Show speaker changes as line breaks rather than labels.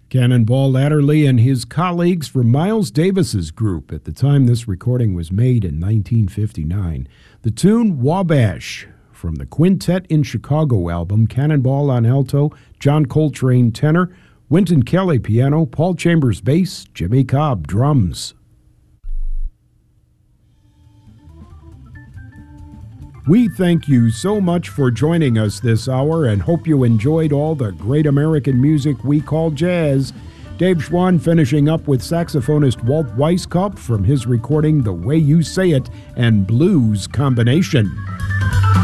Cannonball Adderley and his colleagues from Miles Davis's group at the time this recording was made in 1959. The tune Wabash from the Quintet in Chicago album, Cannonball on alto, John Coltrane tenor, Wynton Kelly piano, Paul Chambers bass, Jimmy Cobb drums. We thank you so much for joining us this hour and hope you enjoyed all the great American music we call jazz. Dave Schwann finishing up with saxophonist Walt Weiskopf from his recording The Way You Say It and Blues Combination.